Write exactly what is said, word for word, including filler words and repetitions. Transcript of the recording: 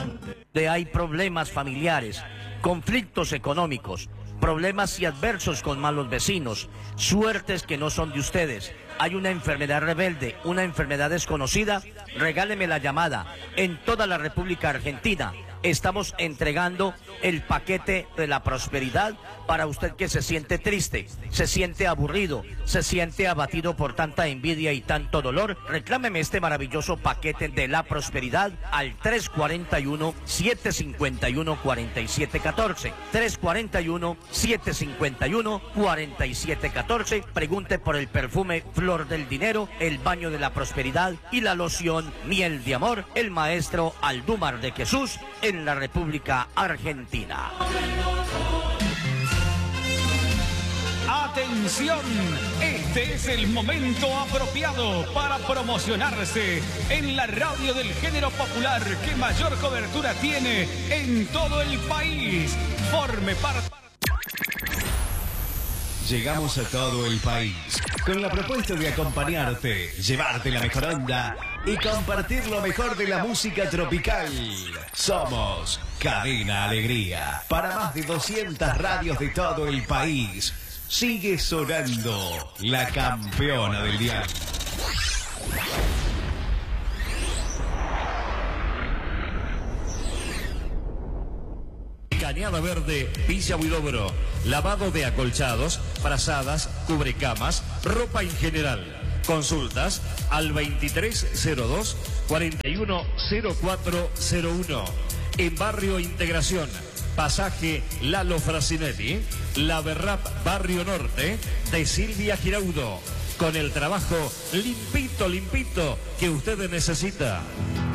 donde hay problemas familiares, conflictos económicos, problemas y adversos con malos vecinos, suertes que no son de ustedes, hay una enfermedad rebelde, una enfermedad desconocida, regáleme la llamada. En toda la República Argentina estamos entregando el paquete de la prosperidad para usted que se siente triste, se siente aburrido, se siente abatido por tanta envidia y tanto dolor. Reclámeme este maravilloso paquete de la prosperidad al tres cuatro uno, siete cinco uno, cuatro siete uno cuatro, tres cuatro uno, siete cinco uno, cuatro siete uno cuatro. Pregunte por el perfume Flor del Dinero, el baño de la prosperidad y la loción Miel de Amor, el maestro Aldúmar de Jesús en la República Argentina. ¡Atención! Este es el momento apropiado para promocionarse en la radio del género popular que mayor cobertura tiene en todo el país. Forme parte... Llegamos a todo el país con la propuesta de acompañarte, llevarte la mejor onda y compartir lo mejor de la música tropical. Somos Cadena Alegría. Para más de doscientas radios de todo el país, sigue sonando la campeona del dial. Cañada Verde, Villa Huidobro. Lavado de acolchados, frazadas, cubrecamas, ropa en general. Consultas al veintitrés cero dos, cuarenta y uno cero cuatro cero uno. En Barrio Integración, Pasaje Lalo Frasinelli, La Berrap Barrio Norte, de Silvia Giraudo. Con el trabajo limpito, limpito que usted necesita.